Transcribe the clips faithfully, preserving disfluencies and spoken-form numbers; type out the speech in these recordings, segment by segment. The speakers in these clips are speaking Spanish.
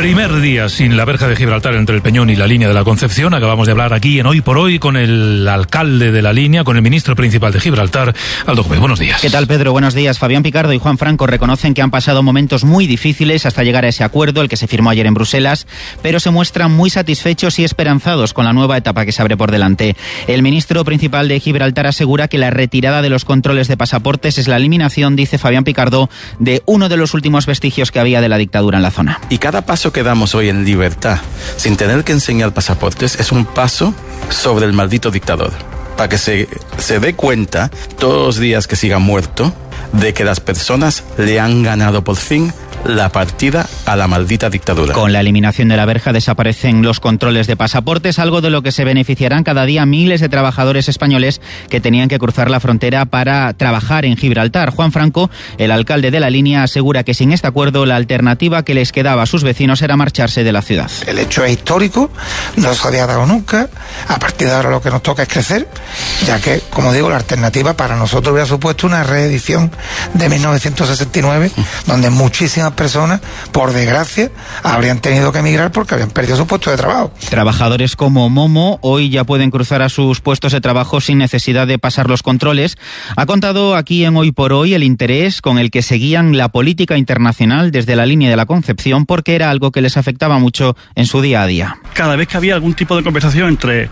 Primer día sin la verja de Gibraltar entre el Peñón y la línea de la Concepción. Acabamos de hablar aquí en Hoy por Hoy con el alcalde de la línea, con el ministro principal de Gibraltar, Aldo Gómez. Buenos días. ¿Qué tal, Pedro? Buenos días. Fabián Picardo y Juan Franco reconocen que han pasado momentos muy difíciles hasta llegar a ese acuerdo, el que se firmó ayer en Bruselas, pero se muestran muy satisfechos y esperanzados con la nueva etapa que se abre por delante. El ministro principal de Gibraltar asegura que la retirada de los controles de pasaportes es la eliminación, dice Fabián Picardo, de uno de los últimos vestigios que había de la dictadura en la zona. Y cada paso que damos hoy en libertad, sin tener que enseñar pasaportes, es un paso sobre el maldito dictador. Para que se, se dé cuenta, todos los días que siga muerto, de que las personas le han ganado por fin la partida a la maldita dictadura. Con la eliminación de la verja desaparecen los controles de pasaportes, algo de lo que se beneficiarán cada día miles de trabajadores españoles que tenían que cruzar la frontera para trabajar en Gibraltar. Juan Franco, el alcalde de la línea, asegura que sin este acuerdo la alternativa que les quedaba a sus vecinos era marcharse de la ciudad. El hecho es histórico, no se había dado nunca. A partir de ahora lo que nos toca es crecer, ya que, como digo, la alternativa para nosotros hubiera supuesto una reedición de mil novecientos sesenta y nueve, donde muchísimas personas, por desgracia, habrían tenido que emigrar porque habían perdido su puesto de trabajo. Trabajadores como Momo hoy ya pueden cruzar a sus puestos de trabajo sin necesidad de pasar los controles. Ha contado aquí en Hoy por Hoy el interés con el que seguían la política internacional desde la línea de la Concepción, porque era algo que les afectaba mucho en su día a día. Cada vez que había algún tipo de conversación entre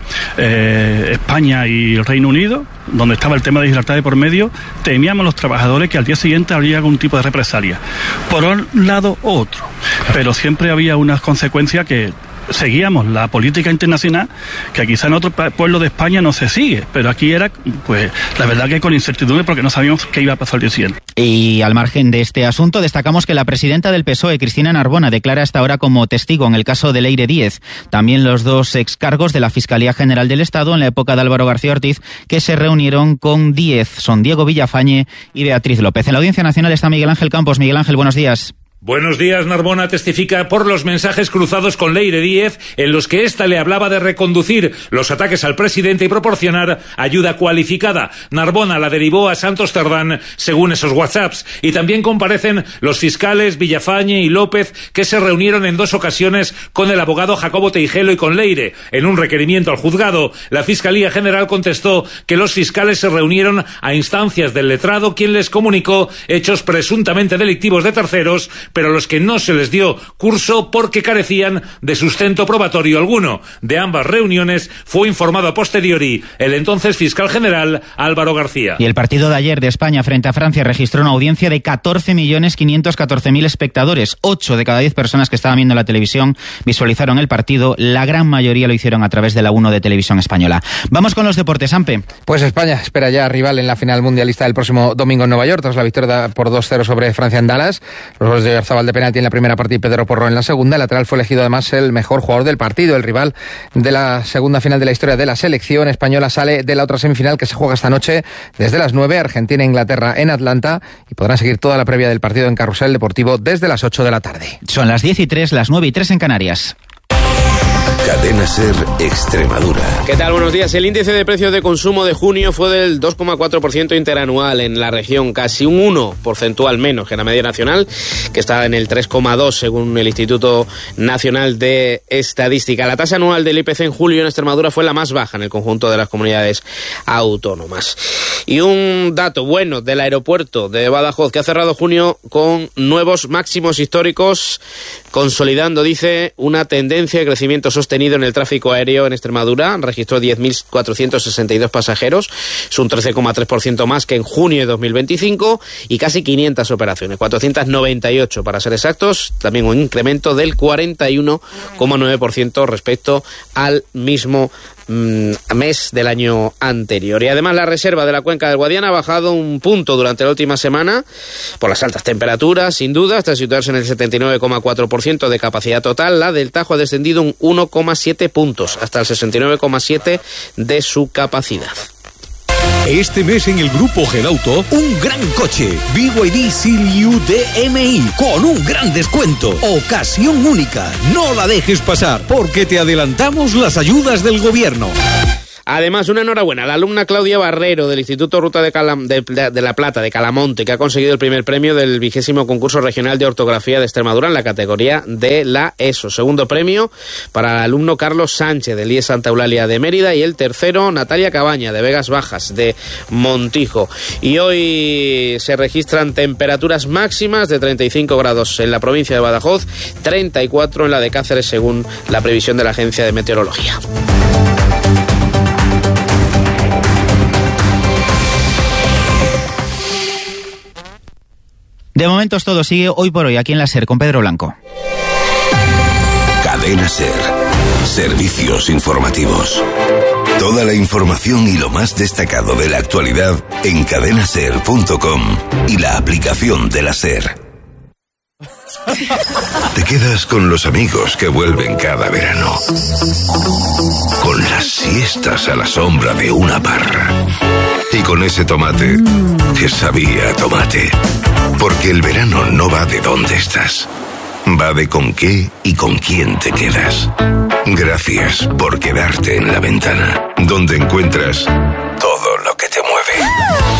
eh, España y el Reino Unido, donde estaba el tema de Gibraltar de por medio, temíamos los trabajadores que al día siguiente habría algún tipo de represalia. Por un lado u otro. Pero siempre había unas consecuencias que seguíamos la política internacional, que quizá en otro pueblo de España no se sigue, pero aquí era, pues, la verdad que con incertidumbre, porque no sabíamos qué iba a pasar el día siguiente. Y al margen de este asunto, destacamos que la presidenta del P S O E, Cristina Narbona, declara hasta ahora como testigo en el caso de Leire Díez. También los dos excargos de la Fiscalía General del Estado en la época de Álvaro García Ortiz, que se reunieron con Díez. Son Diego Villafañe y Beatriz López. En la Audiencia Nacional está Miguel Ángel Campos. Miguel Ángel, buenos días. Buenos días. Narbona testifica por los mensajes cruzados con Leire Díez, en los que ésta le hablaba de reconducir los ataques al presidente y proporcionar ayuda cualificada. Narbona la derivó a Santos Cerdán, según esos WhatsApps. Y también comparecen los fiscales Villafañe y López, que se reunieron en dos ocasiones con el abogado Jacobo Teijelo y con Leire. En un requerimiento al juzgado, la Fiscalía General contestó que los fiscales se reunieron a instancias del letrado, quien les comunicó hechos presuntamente delictivos de terceros, pero los que no se les dio curso porque carecían de sustento probatorio alguno. De ambas reuniones fue informado a posteriori el entonces fiscal general Álvaro García. Y el partido de ayer de España frente a Francia registró una audiencia de catorce millones quinientos catorce mil espectadores. ocho de cada diez personas que estaban viendo la televisión visualizaron el partido. La gran mayoría lo hicieron a través de la uno de Televisión Española. Vamos con los deportes, Ampe. Pues España espera ya rival en la final mundialista del próximo domingo en Nueva York, tras la victoria por dos cero sobre Francia en Dallas. Los goles de Oyarzabal de penalti en la primera parte y Pedro Porro en la segunda. El lateral fue elegido además el mejor jugador del partido. El rival de la segunda final de la historia de la selección española sale de la otra semifinal que se juega esta noche desde las nueve, Argentina e Inglaterra en Atlanta, y podrán seguir toda la previa del partido en Carrusel Deportivo desde las ocho de la tarde. Son las diez y tres, las nueve y tres en Canarias. Cadena SER Extremadura. ¿Qué tal? Buenos días. El índice de precios de consumo de junio fue del dos coma cuatro por ciento interanual en la región, casi un uno porcentual menos que la media nacional, que está en el tres coma dos según el Instituto Nacional de Estadística. La tasa anual del I P C en julio en Extremadura fue la más baja en el conjunto de las comunidades autónomas. Y un dato bueno del aeropuerto de Badajoz, que ha cerrado junio con nuevos máximos históricos, consolidando, dice, una tendencia de crecimiento sostenido en el tráfico aéreo en Extremadura. Registró diez mil cuatrocientos sesenta y dos pasajeros, es un trece coma tres por ciento más que en junio de dos mil veinticinco, y casi quinientas operaciones, cuatrocientas noventa y ocho para ser exactos, también un incremento del cuarenta y uno coma nueve por ciento respecto al mismo mes del año anterior. Y además la reserva de la cuenca del Guadiana ha bajado un punto durante la última semana por las altas temperaturas, sin duda, hasta situarse en el setenta y nueve coma cuatro por ciento de capacidad total. La del Tajo ha descendido un uno coma siete puntos, hasta el sesenta y nueve coma siete de su capacidad. Este mes en el Grupo Gedauto, un gran coche. B Y D C L U D M I con un gran descuento. Ocasión única. No la dejes pasar porque te adelantamos las ayudas del gobierno. Además, una enhorabuena a la alumna Claudia Barrero del Instituto Ruta de, Calam, de, de, de la Plata de Calamonte, que ha conseguido el primer premio del vigésimo concurso regional de ortografía de Extremadura en la categoría de la ESO. Segundo premio para el alumno Carlos Sánchez del I E S Santa Eulalia de Mérida y el tercero Natalia Cabaña de Vegas Bajas de Montijo. Y hoy se registran temperaturas máximas de treinta y cinco grados en la provincia de Badajoz, treinta y cuatro en la de Cáceres según la previsión de la Agencia de Meteorología. De momento todo sigue hoy por hoy aquí en la SER con Pedro Blanco. Cadena SER. Servicios informativos. Toda la información y lo más destacado de la actualidad en cadena ser punto com y la aplicación de la SER. Te quedas con los amigos que vuelven cada verano. Con las siestas a la sombra de una parra. Y con ese tomate que sabía a tomate. Porque el verano no va de dónde estás. Va de con qué y con quién te quedas. Gracias por quedarte en la ventana, donde encuentras